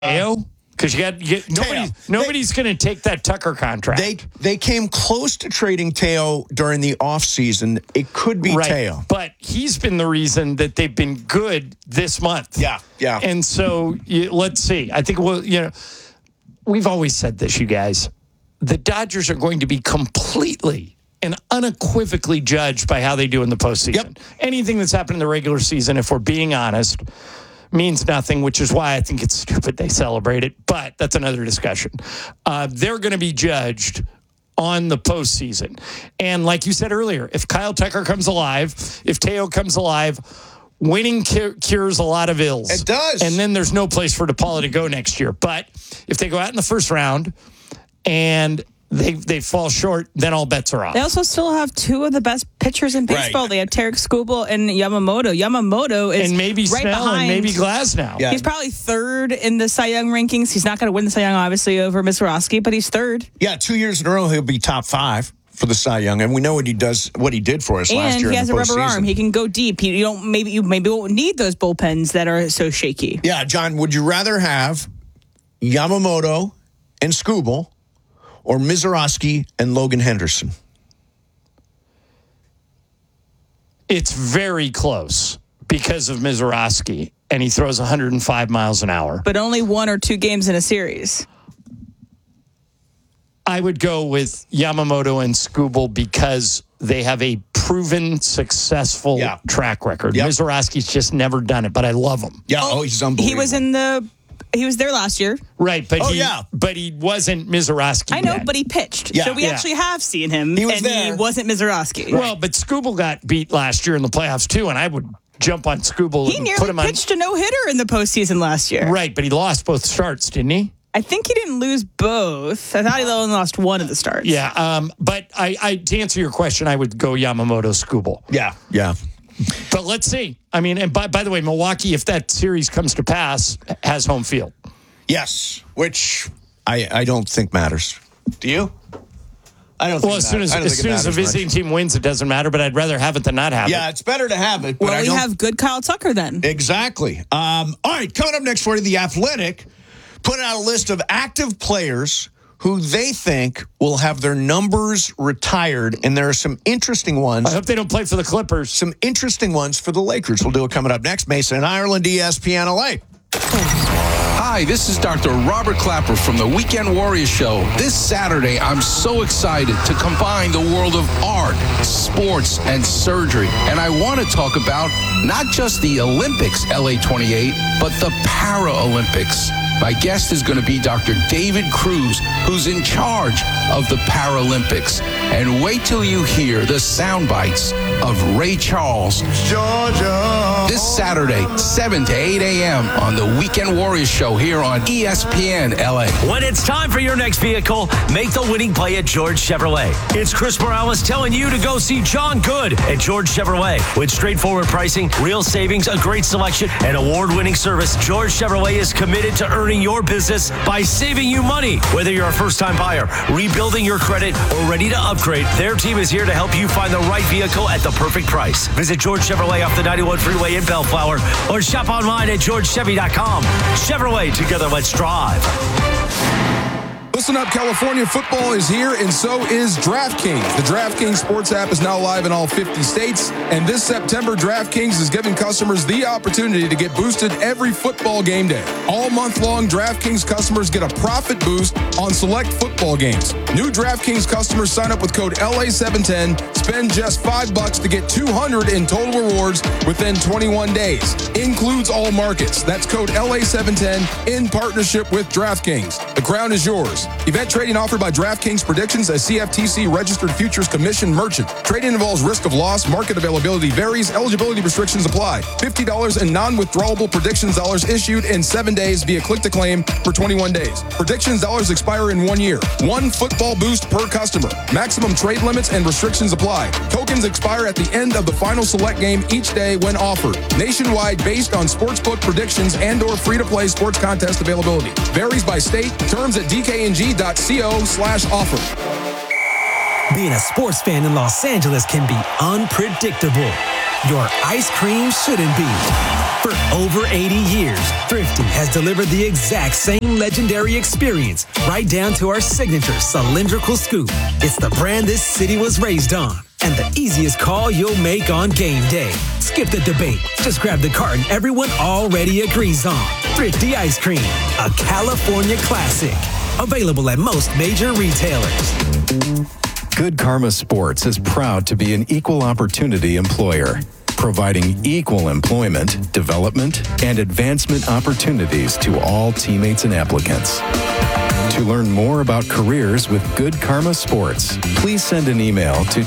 Teo? Because nobody's going to take that Tucker contract. They came close to trading Teo during the offseason. It could be Teo. But he's been the reason that they've been good this month. Yeah. And so let's see. I think we've always said this, you guys. The Dodgers are going to be completely and unequivocally judged by how they do in the postseason. Yep. Anything that's happened in the regular season, if we're being honest, means nothing, which is why I think it's stupid they celebrate it. But that's another discussion. They're going to be judged on the postseason. And like you said earlier, if Kyle Tucker comes alive, if Teo comes alive, winning cures a lot of ills. It does. And then there's no place for DePaula to go next year. But if they go out in the first round and they fall short, then all bets are off. They also still have two of the best pitchers in baseball. Right. They have Tarek Skubal and Yamamoto. Yamamoto is and maybe right Snell behind. And maybe Glasnow. Yeah. He's probably third in the Cy Young rankings. He's not going to win the Cy Young, obviously, over Mizrachi, but he's third. Yeah, 2 years in a row, he'll be top 5 for the Cy Young, and we know what he did for us last year. And he has a rubber postseason. arm; he can go deep. You maybe won't need those bullpens that are so shaky. Yeah, John, would you rather have Yamamoto and Skubal or Mizrachi and Logan Henderson? It's very close because of Mizrachi, and he throws 105 miles an hour. But only 1 or 2 games in a series. I would go with Yamamoto and Skubal because they have a proven successful track record. Yep. Mizrachi's just never done it, but I love him. Yeah, he's unbelievable. He was there last year. Right, but he wasn't Mizrachi. I know, yet. But he pitched. Yeah. So we actually have seen him, he wasn't Mizrachi. Well, but Skubal got beat last year in the playoffs too, and I would jump on Skubal. He nearly pitched a no-hitter in the postseason last year. Right, but he lost both starts, didn't he? I think he didn't lose both. I thought he only lost one of the starts. Yeah, but I to answer your question, I would go Yamamoto, Skubal. Yeah. But let's see. I mean, and by the way, Milwaukee, if that series comes to pass, has home field. Yes, which I don't think matters. Do you? I don't think Well, as soon as the visiting team wins, it doesn't matter, but I'd rather have it than not have it. Yeah, it's better to have it. But we have good Kyle Tucker then. Exactly. All right, coming up next for you, The Athletic put out a list of active players who they think will have their numbers retired, and there are some interesting ones. I hope they don't play for the Clippers. Some interesting ones for the Lakers. We'll do it coming up next. Mason and Ireland, ESPN LA. Hi, this is Dr. Robert Clapper from the Weekend Warriors Show. This Saturday, I'm so excited to combine the world of art, sports, and surgery. And I want to talk about not just the Olympics, LA 28, but the Paralympics. My guest is going to be Dr. David Cruz, who's in charge of the Paralympics. And wait till you hear the sound bites of Ray Charles. Georgia. This Saturday, 7 to 8 a.m. on the Weekend Warriors Show here on ESPN LA. When it's time for your next vehicle, make the winning play at George Chevrolet. It's Chris Morales telling you to go see John Good at George Chevrolet. With straightforward pricing, real savings, a great selection, and award-winning service, George Chevrolet is committed to earning your business by saving you money. Whether you're a first-time buyer, rebuilding your credit, or ready to upgrade, their team is here to help you find the right vehicle at the perfect price. Visit George Chevrolet off the 91 freeway in Bellflower or shop online at georgechevy.com. Chevrolet, together let's drive. Listen up, California football is here, and so is DraftKings. The DraftKings sports app is now live in all 50 states, and this September, DraftKings is giving customers the opportunity to get boosted every football game day. All month long, DraftKings customers get a profit boost on select football games. New DraftKings customers sign up with code LA710, spend just $5 to get $200 in total rewards within 21 days. Includes all markets. That's code LA710 in partnership with DraftKings. The crown is yours. Event trading offered by DraftKings Predictions, a CFTC registered futures commission merchant. Trading involves risk of loss. Market availability varies. Eligibility restrictions apply. $50 in non-withdrawable predictions dollars issued in 7 days via click-to-claim for 21 days. Predictions dollars expire in 1 year. One football boost per customer. Maximum trade limits and restrictions apply. Tokens expire at the end of the final select game each day when offered. Nationwide based on sportsbook predictions and/or free-to-play sports contest availability. Varies by state. Terms at dkng.co/offer. Being a sports fan in Los Angeles can be unpredictable. Your ice cream shouldn't be. For over 80 years, Thrifty has delivered the exact same legendary experience right down to our signature cylindrical scoop. It's the brand this city was raised on and the easiest call you'll make on game day. Skip the debate. Just grab the carton everyone already agrees on. Thrifty Ice Cream, a California classic. Available at most major retailers. Good Karma Sports is proud to be an equal opportunity employer, providing equal employment, development, and advancement opportunities to all teammates and applicants. To learn more about careers with Good Karma Sports, please send an email to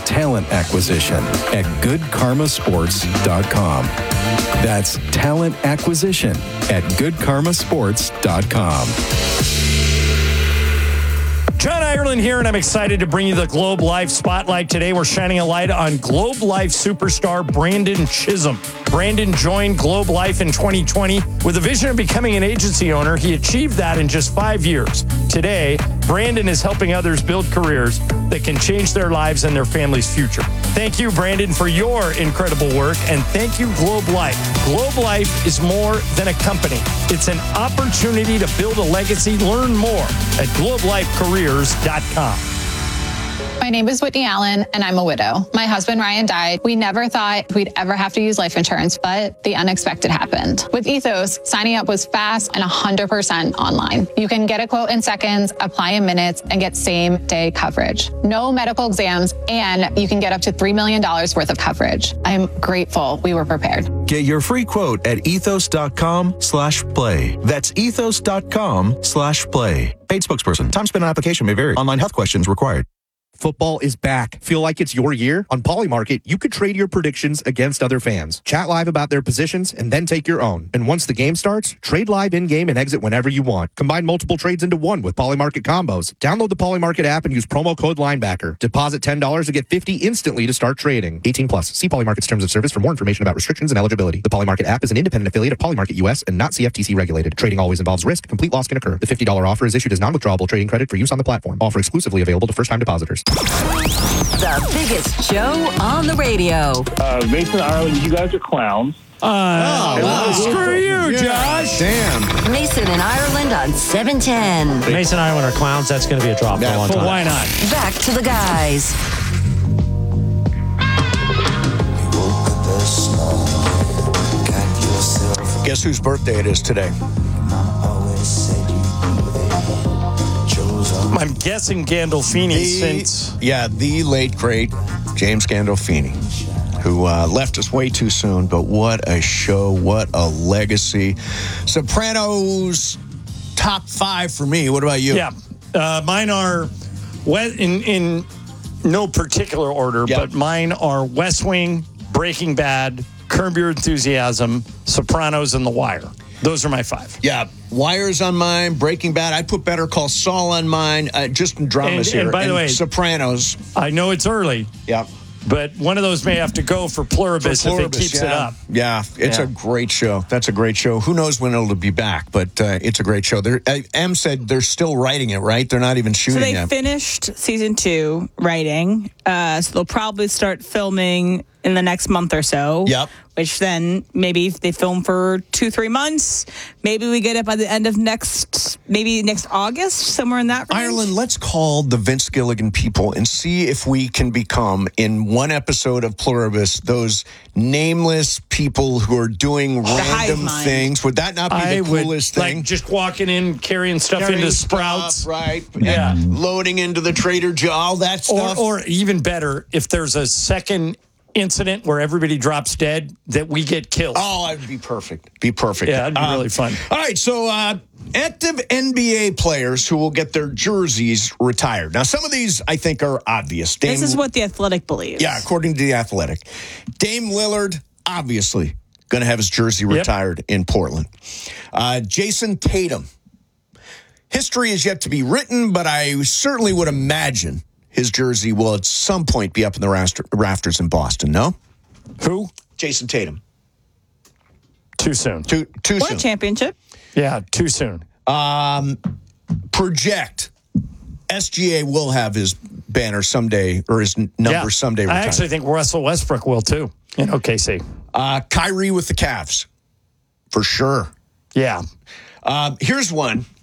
talentacquisition@goodkarmasports.com. That's talentacquisition@goodkarmasports.com. John Ireland here, and I'm excited to bring you the Globe Life Spotlight. Today, we're shining a light on Globe Life superstar Brandon Chisholm. Brandon joined Globe Life in 2020 with a vision of becoming an agency owner. He achieved that in just 5 years. Today, Brandon is helping others build careers that can change their lives and their family's future. Thank you, Brandon, for your incredible work, and thank you, Globe Life. Globe Life is more than a company. It's an opportunity to build a legacy. Learn more at globelifecareers.com. My name is Whitney Allen, and I'm a widow. My husband, Ryan, died. We never thought we'd ever have to use life insurance, but the unexpected happened. With Ethos, signing up was fast and 100% online. You can get a quote in seconds, apply in minutes, and get same-day coverage. No medical exams, and you can get up to $3 million worth of coverage. I'm grateful we were prepared. Get your free quote at ethos.com/play. That's ethos.com/play. Paid spokesperson. Time spent on application may vary. Online health questions required. Football is back. Feel like it's your year? On Polymarket, you could trade your predictions against other fans. Chat live about their positions and then take your own. And once the game starts, trade live in-game and exit whenever you want. Combine multiple trades into one with Polymarket combos. Download the Polymarket app and use promo code linebacker. Deposit $10 to get $50 instantly to start trading. 18 plus. See Polymarket's terms of service for more information about restrictions and eligibility. The Polymarket app is an independent affiliate of Polymarket US and not CFTC regulated. Trading always involves risk. Complete loss can occur. The $50 offer is issued as non-withdrawable trading credit for use on the platform. Offer exclusively available to first-time depositors. The biggest show on the radio. Mason Ireland, you guys are clowns. Screw you, Josh. Damn. Mason and Ireland on 710. Mason and Ireland are clowns. That's going to be a drop for a long time. Why not? Back to the guys. Guess whose birthday it is today? I'm guessing Gandolfini the late, great James Gandolfini, who left us way too soon, but what a show, what a legacy. Sopranos, top 5 for me. What about you? Yeah, mine are in no particular order, but mine are West Wing, Breaking Bad, Curb Your Enthusiasm, Sopranos, and The Wire. Those are my 5. Yeah, Wire's on mine, Breaking Bad. I put Better Call Saul on mine, just in dramas here. And by the way, Sopranos. I know it's early. Yeah. But one of those may have to go for Pluribus if it keeps it up. Yeah, it's a great show. That's a great show. Who knows when it'll be back, but it's a great show. Em said they're still writing it, right? They're not even shooting yet. So they finished season 2 writing. So they'll probably start filming in the next month or so. Yep. Which then maybe if they film for 2-3 months, maybe we get it by the end of next August, somewhere in that range. Ireland, let's call the Vince Gilligan people and see if we can become, in one episode of Pluribus, those nameless people who are doing random things. Would that not be the coolest thing? Like just walking in, carrying stuff into Sprouts. Right. Yeah. And loading into the Trader Joe, all that stuff. Or even better, if there's a second incident where everybody drops dead, that we get killed. Oh, that'd be perfect. Be perfect. Yeah, that'd be really fun. All right, so active NBA players who will get their jerseys retired. Now, some of these I think are obvious. This is what The Athletic believes. Yeah, according to The Athletic. Dame Lillard, obviously, going to have his jersey retired in Portland. Jason Tatum. History is yet to be written, but I certainly would imagine his jersey will at some point be up in the rafters in Boston, no? Who? Jason Tatum. Too soon. Too soon. What a championship. Yeah, too soon. Project. SGA will have his banner someday, or his number someday retired. I actually think Russell Westbrook will, too, in OKC. Kyrie with the Cavs. For sure. Yeah. Here's one.